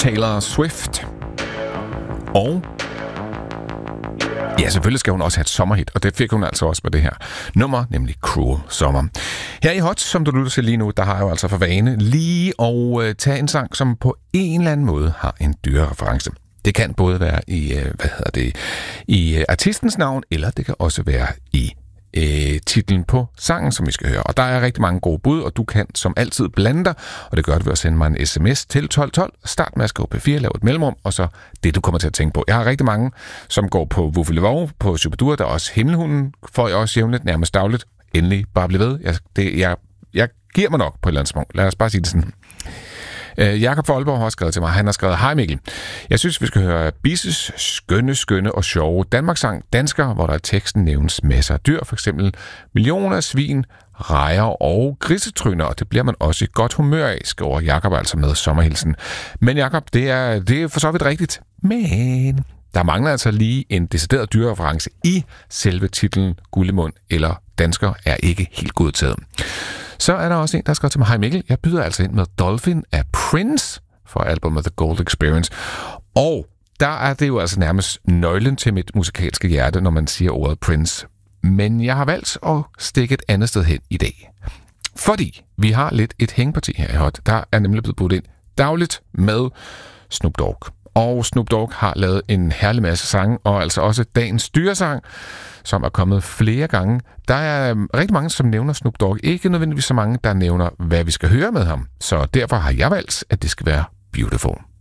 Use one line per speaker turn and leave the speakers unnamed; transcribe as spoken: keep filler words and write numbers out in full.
Taylor Swift. Og ja, selvfølgelig skal hun også have et sommerhit, og det fik hun altså også med det her nummer, nemlig Cruel Summer. Her i Hot, som du lytter til lige nu, der har jeg jo altså for vane lige at øh, tage en sang, som på en eller anden måde har en dyrereference. Det kan både være i, øh, hvad hedder det, i øh, artistens navn, eller det kan også være i øh, titlen på sangen, som vi skal høre. Og der er rigtig mange gode bud, og du kan som altid blande dig, og det gør du ved at sende mig en sms til tolv tolv. Start med at skrive P fire, lav et mellemrum, og så det, du kommer til at tænke på. Jeg har rigtig mange, som går på Vuffelevov, på Superdur, der er også Himmelhunden, får jeg også jævnligt, nærmest dagligt. Endelig, bare bliv ved. Jeg, det, jeg, jeg giver mig nok på et eller andet smung. Lad os bare sige det sådan. Uh, Jakob fra Aalborg har også skrevet til mig. Han har skrevet: Hej Mikkel. Jeg synes, vi skal høre Bisses skønne, skønne og sjove Danmarkssang Dansker, hvor der i teksten nævnes masser af dyr, for eksempel millioner af svin, rejer og grisetryner, og det bliver man også i godt humør af, skriver Jakob altså med sommerhilsen. Men Jakob, det er, det er for så vidt rigtigt. Men der mangler altså lige en decideret dyrereference i selve titlen. Gullemund eller Dansker er ikke helt godtaget. Så er der også en, der skriver til mig: Hej Mikkel, jeg byder altså ind med Dolphin af Prince for albumet The Gold Experience. Og der er det jo altså nærmest nøglen til mit musikalske hjerte, når man siger ordet Prince. Men jeg har valgt at stikke et andet sted hen i dag. Fordi vi har lidt et hængeparti her i Hot. Der er nemlig blevet budt ind dagligt med Snoop Dogg. Og Snoop Dogg har lavet en herlig masse sange, og altså også dagens dyresang, som er kommet flere gange. Der er rigtig mange, som nævner Snoop Dogg. Ikke nødvendigvis så mange, der nævner, hvad vi skal høre med ham. Så derfor har jeg valgt, at det skal være Beautiful.